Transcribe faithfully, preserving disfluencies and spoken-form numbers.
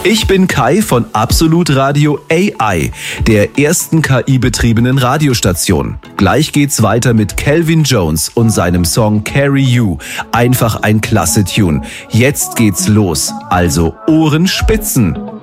Ich bin Kai von Absolut Radio A I, der ersten K I-betriebenen Radiostation. Gleich geht's weiter mit Calvin Jones und seinem Song Carry You. Einfach ein klasse Tune. Jetzt geht's los, also Ohren spitzen.